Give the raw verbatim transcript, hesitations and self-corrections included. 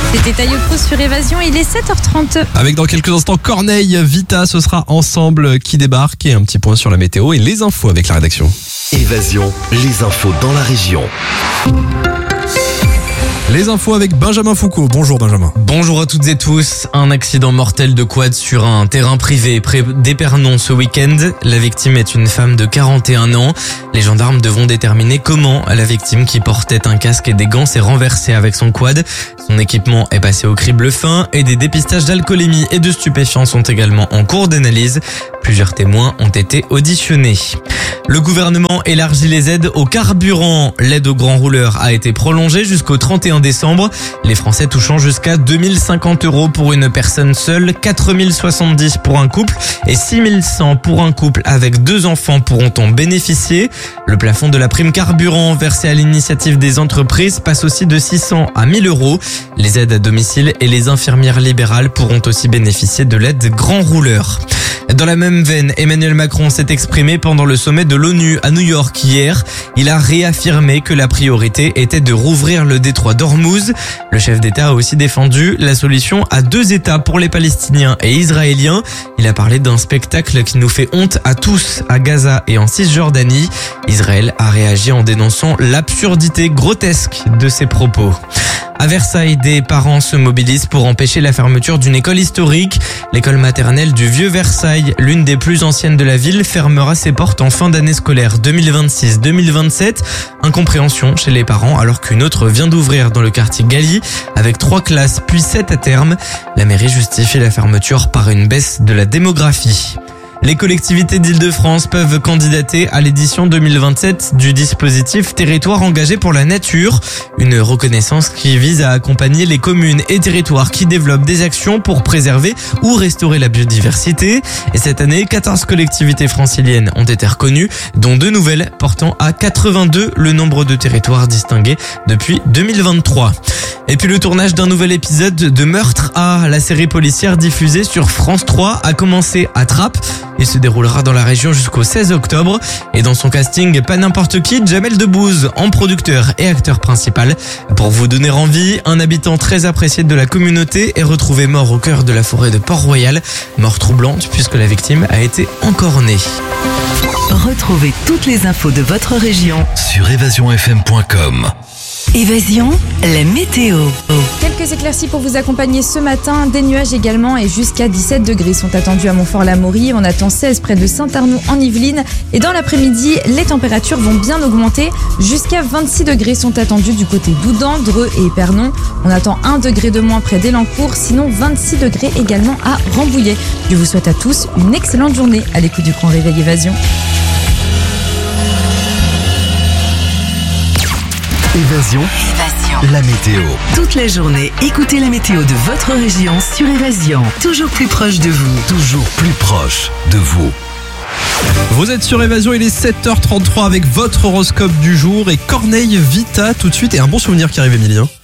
C'était Taïo Cruz sur Évasion, il est sept heures trente. Avec dans quelques instants Corneille, Vita, ce sera Ensemble qui débarque et un petit point sur la météo et les infos avec la rédaction. Évasion, les infos dans la région. Les infos avec Benjamin Foucault. Bonjour Benjamin. Bonjour à toutes et tous. Un accident mortel de quad sur un terrain privé près d'Épernon ce week-end. La victime est une femme de quarante et un ans. Les gendarmes devront déterminer comment la victime, qui portait un casque et des gants, s'est renversée avec son quad. Son équipement est passé au crible fin et des dépistages d'alcoolémie et de stupéfiants sont également en cours d'analyse. Plusieurs témoins ont été auditionnés. Le gouvernement élargit les aides au carburant. L'aide aux grands rouleurs a été prolongée jusqu'au trente et un décembre. Les Français touchant jusqu'à deux mille cinquante euros pour une personne seule, quatre mille soixante-dix pour un couple et six mille cent pour un couple avec deux enfants pourront en bénéficier. Le plafond de la prime carburant versée à l'initiative des entreprises passe aussi de six cents à mille euros. Les aides à domicile et les infirmières libérales pourront aussi bénéficier de l'aide grand rouleur. Dans la même veine, Emmanuel Macron s'est exprimé pendant le sommet de l'ONU à New York hier. Il a réaffirmé que la priorité était de rouvrir le détroit d'Ormuz. Le chef d'État a aussi défendu la solution à deux États pour les Palestiniens et Israéliens. Il a parlé d'un spectacle qui nous fait honte à tous à Gaza et en Cisjordanie. Israël a réagi en dénonçant l'absurdité grotesque de ses propos. À Versailles, des parents se mobilisent pour empêcher la fermeture d'une école historique. L'école maternelle du Vieux Versailles, l'une des plus anciennes de la ville, fermera ses portes en fin d'année scolaire deux mille vingt-six deux mille vingt-sept. Incompréhension chez les parents alors qu'une autre vient d'ouvrir dans le quartier Galy avec trois classes puis sept à terme. La mairie justifie la fermeture par une baisse de la démographie. Les collectivités d'Île-de-France peuvent candidater à l'édition deux mille vingt-sept du dispositif Territoire engagé pour la nature, une reconnaissance qui vise à accompagner les communes et territoires qui développent des actions pour préserver ou restaurer la biodiversité. Et cette année, quatorze collectivités franciliennes ont été reconnues, dont deux nouvelles portant à quatre-vingt-deux le nombre de territoires distingués depuis deux mille vingt-trois. Et puis le tournage d'un nouvel épisode de Meurtre à la série policière diffusée sur France trois a commencé à Trappes. Il se déroulera dans la région jusqu'au seize octobre. Et dans son casting, pas n'importe qui, Jamel Debbouze en producteur et acteur principal. Pour vous donner envie, un habitant très apprécié de la communauté est retrouvé mort au cœur de la forêt de Port-Royal. Mort troublante puisque la victime a été encornée. Retrouvez toutes les infos de votre région Sur évasion f m point com. Évasion, la météo. Quelques éclaircies pour vous accompagner ce matin, des nuages également et jusqu'à dix-sept degrés sont attendus à Montfort-l'Amaury. On attend seize près de Saint-Arnoux en Yvelines et dans l'après-midi, les températures vont bien augmenter. Jusqu'à vingt-six degrés sont attendus du côté d'Oudan, Dreux et Épernon. On attend un degré de moins près d'Elancourt, sinon vingt-six degrés également à Rambouillet. Je vous souhaite à tous une excellente journée à l'écoute du Grand Réveil Évasion. Évasion, Évasion. la météo. Toute la journée, écoutez la météo de votre région sur Évasion. Toujours plus proche de vous. Toujours plus proche de vous. Vous êtes sur Évasion, il est sept heures trente-trois avec votre horoscope du jour et Corneille, Vita tout de suite et un bon souvenir qui arrive Emilien.